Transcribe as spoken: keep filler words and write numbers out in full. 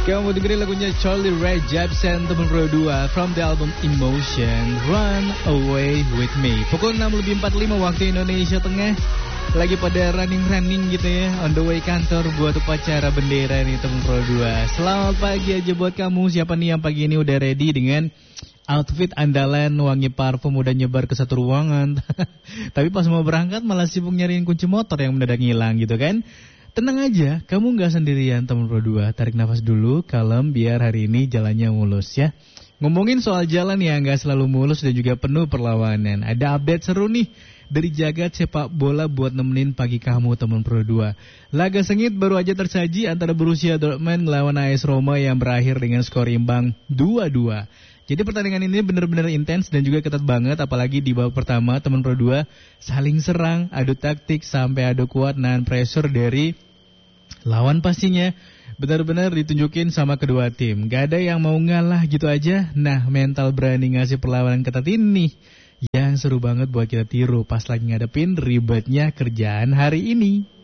Kamu dengerin lagunya Charlie Rae Jepsen teman Pro dua from the album Emotion, Run Away With Me. Pukul enam lebih empat puluh lima waktu Indonesia Tengah. Lagi pada running-running gitu ya, on the way kantor buat upacara bendera nih teman Pro dua. Selamat pagi aja buat kamu. Siapa nih yang pagi ini udah ready dengan outfit andalan, wangi parfum udah nyebar ke satu ruangan. Tapi pas mau berangkat malah sibuk nyariin kunci motor yang mendadak ngilang gitu kan. Tenang aja, kamu gak sendirian teman Pro dua. Tarik nafas dulu, kalem biar hari ini jalannya mulus ya. Ngomongin soal jalan yang gak selalu mulus dan juga penuh perlawanan. Ada update seru nih dari jagat sepak bola buat nemenin pagi kamu teman Pro dua. Laga sengit baru aja tersaji antara Borussia Dortmund melawan A S Roma yang berakhir dengan skor imbang dua dua. Jadi pertandingan ini benar-benar intens dan juga ketat banget, apalagi di babak pertama teman Pro dua saling serang, adu taktik sampai adu kuat dan pressure dari lawan pastinya benar-benar ditunjukin sama kedua tim. Gak ada yang mau ngalah gitu aja. Nah, mental berani ngasih perlawanan ketat ini yang seru banget buat kita tiru pas lagi ngadepin ribetnya kerjaan hari ini.